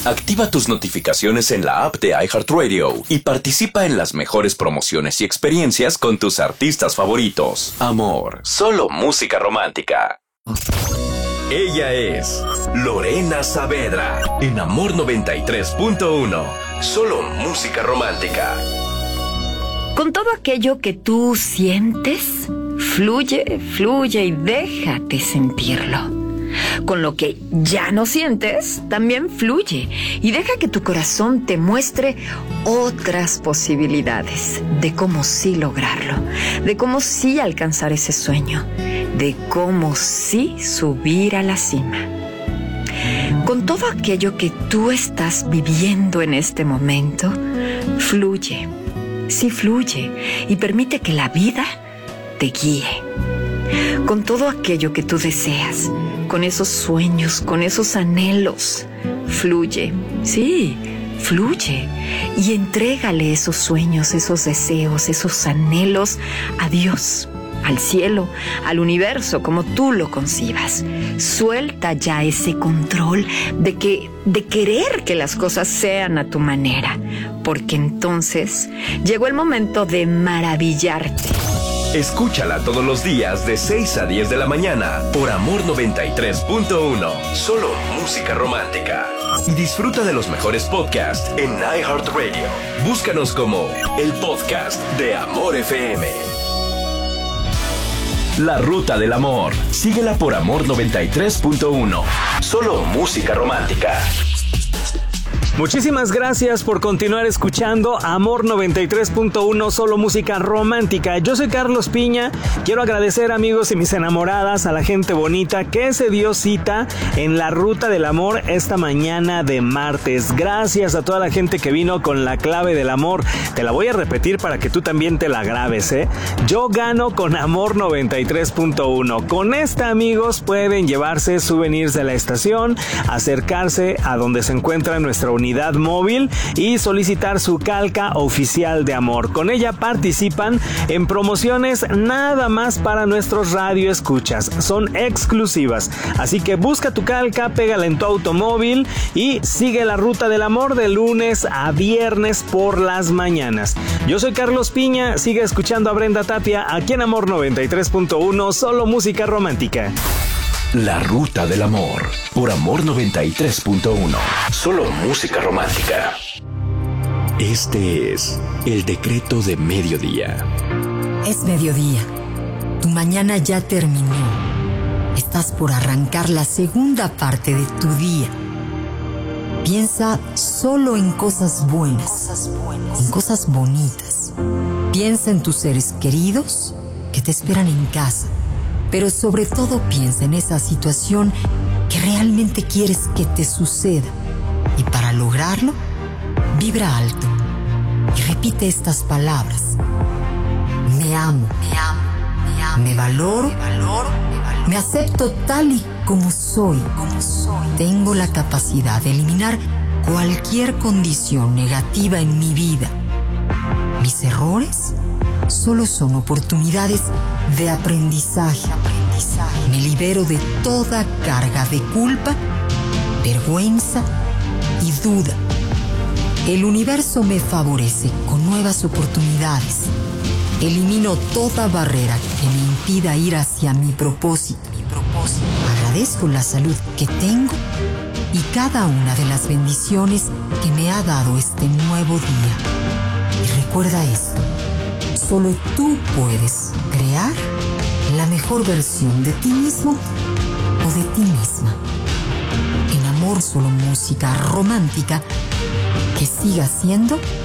Activa tus notificaciones en la app de iHeartRadio y participa en las mejores promociones y experiencias con tus artistas favoritos. Amor, solo música romántica. Ella es Lorena Saavedra en Amor 93.1. Solo música romántica. Con todo aquello que tú sientes, fluye, fluye y déjate sentirlo. Con lo que ya no sientes, también fluye y deja que tu corazón te muestre otras posibilidades de cómo sí lograrlo, de cómo sí alcanzar ese sueño, de cómo sí subir a la cima. Con todo aquello que tú estás viviendo en este momento, fluye, sí fluye y permite que la vida te guíe. Con todo aquello que tú deseas, con esos sueños, con esos anhelos, fluye, sí, fluye y entrégale esos sueños, esos deseos, esos anhelos a Dios, al cielo, al universo, como tú lo concibas. Suelta ya ese control de querer que las cosas sean a tu manera, porque entonces llegó el momento de maravillarte. Escúchala todos los días de 6 a 10 de la mañana por Amor 93.1. Solo música romántica. Y disfruta de los mejores podcasts en iHeartRadio. Búscanos como el podcast de Amor FM. La Ruta del Amor. Síguela por Amor 93.1. Solo música romántica. Muchísimas gracias por continuar escuchando Amor 93.1, solo música romántica. Yo soy Carlos Piña. Quiero agradecer, amigos y mis enamoradas, a la gente bonita que se dio cita en la Ruta del Amor esta mañana de martes. Gracias a toda la gente que vino con la clave del amor. Te la voy a repetir para que tú también te la grabes, ¿eh? Yo gano con Amor 93.1. Con esta, amigos, pueden llevarse souvenirs de la estación, acercarse a donde se encuentra nuestra unidad móvil y solicitar su calca oficial de Amor. Con ella participan en promociones nada más para nuestros radioescuchas. Son exclusivas. Así que busca tu calca, pégala en tu automóvil y sigue la Ruta del Amor de lunes a viernes por las mañanas. Yo soy Carlos Piña. Sigue escuchando a Brenda Tapia aquí en Amor 93.1, solo música romántica. La Ruta del Amor por Amor 93.1. Solo música romántica. Este es el decreto de mediodía. Es mediodía. Tu mañana ya terminó. Estás por arrancar la segunda parte de tu día. Piensa solo en cosas buenas, en cosas bonitas. Piensa en tus seres queridos que te esperan en casa. Pero sobre todo piensa en esa situación que realmente quieres que te suceda. Y para lograrlo, vibra alto y repite estas palabras. Me amo, me amo, me amo. Me valoro, me acepto tal y como soy. Tengo la capacidad de eliminar cualquier condición negativa en mi vida. Mis errores solo son oportunidades de aprendizaje. Me libero de toda carga de culpa, vergüenza y duda. El universo me favorece con nuevas oportunidades. Elimino toda barrera que me impida ir hacia mi propósito. Agradezco la salud que tengo y cada una de las bendiciones que me ha dado este nuevo día. Y recuerda esto. Solo tú puedes crear la mejor versión de ti mismo o de ti misma. En Amor, solo música romántica que siga siendo